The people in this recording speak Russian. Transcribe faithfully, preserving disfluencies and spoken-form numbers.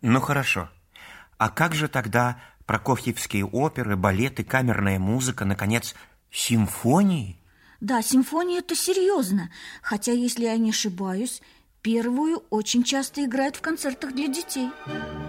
Ну, хорошо. А как же тогда прокофьевские оперы, балеты, камерная музыка, наконец, симфонии? Да, симфония – это серьезно. Хотя, если я не ошибаюсь, первую очень часто играют в концертах для детей.